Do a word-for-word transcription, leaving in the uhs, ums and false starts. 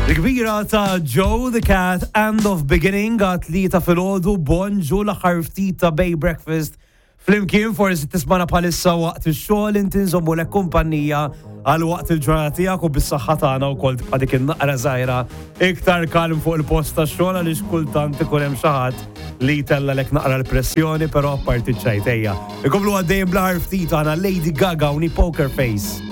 Il-kbira ta' Joe the Cat, End of Beginning, għat li ta' fil-ħodu bonġu l-axar ftit ta' Bay Breakfast. Flimkien forsi tismana bħalissa waqt il-xogħol inti nżommu lek kumpanija għal waqt il-ġurnata tiegħek u bis-saħħa tagħna wkoll tibqa' dik in-naqra żgħira iktar kalm fuq il-post tax-xogħol għaliex kultant ikun hemm xi ħadd li jtella lek naqra l-pressjoni però apparti ċajtejja. Ikomplu għaddejjem bl-aħħar ftit għandna Lady Gaga u Poker Face.